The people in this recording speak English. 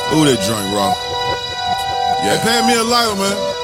Ooh, that joint raw. Yeah, pay me a lighter, man.